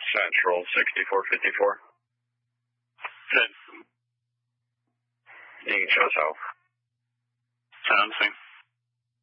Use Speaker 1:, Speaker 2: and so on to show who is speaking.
Speaker 1: Central 6454.
Speaker 2: Good.
Speaker 1: You can show us out.
Speaker 2: Sounds